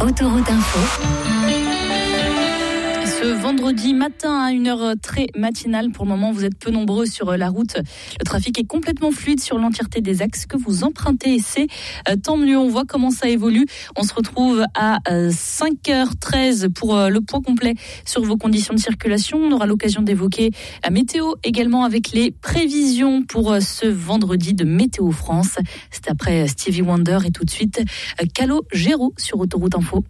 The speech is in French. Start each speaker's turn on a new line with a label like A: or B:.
A: Autoroute Info.
B: Ce vendredi matin à une heure très matinale, pour le moment vous êtes peu nombreux sur la route. Le trafic est complètement fluide sur l'entièreté des axes que vous empruntez et c'est tant mieux. On voit comment ça évolue. On se retrouve à 5h13 pour le point complet sur vos conditions de circulation. On aura l'occasion d'évoquer la météo également avec les prévisions pour ce vendredi de Météo France. C'est après Stevie Wonder et tout de suite Calogero sur Autoroute Info.